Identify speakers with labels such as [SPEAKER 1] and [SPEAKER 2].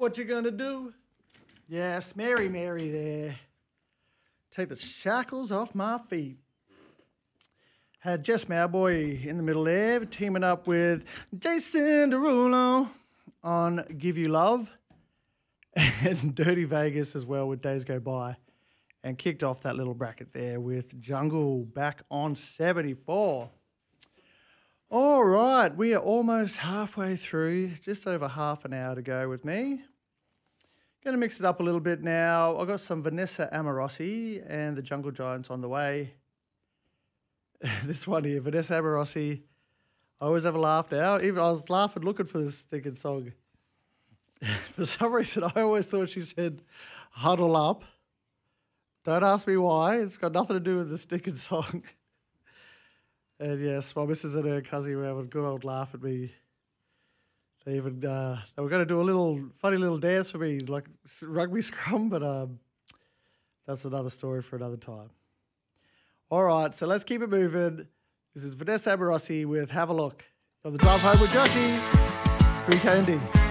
[SPEAKER 1] what you're going to do? Yes, Mary, Mary there. Take the shackles off my feet. Had Jess Mowboy in the middle there, teaming up with Jason Derulo on Give You Love. And Dirty Vegas as well with Days Go By. And kicked off that little bracket there with Jungle back on 74. All right, we are almost halfway through, just over half an hour to go with me. Going to mix it up a little bit now. I've got some Vanessa Amorosi and the Jungle Giants on the way. This one here, Vanessa Amorosi. I always have a laugh now. Even I was laughing looking for this stinking song. For some reason, I always thought she said, huddle up. Don't ask me why. It's got nothing to do with the stinking song. And yes, my missus and her cousin were having a good old laugh at me. They even they were going to do a little funny little dance for me, like rugby scrum, but that's another story for another time. All right, so let's keep it moving. This is Vanessa Amorosi with Have a Look on the drive home with Joshy, 3KND.